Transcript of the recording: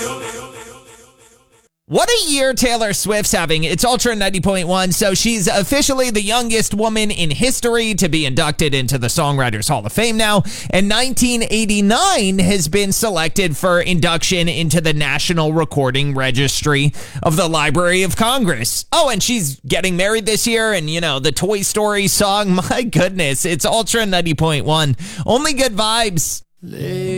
What a year Taylor Swift's having. It's Ultra 90.1, so she's officially the youngest woman in history to be inducted into the Songwriters Hall of Fame now, and 1989 has been selected for induction into the National Recording Registry of the Library of Congress. Oh, and she's getting married this year, and, you know, the Toy Story song, my goodness, it's Ultra 90.1. Only good vibes.